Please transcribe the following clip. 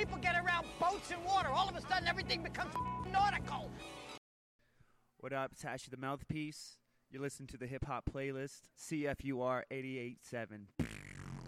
People get around boats and water. All of a sudden, everything becomes nautical. What up? It's Ashy the Mouthpiece. You listen to the Hip Hop Playlist, CFUR 88.7.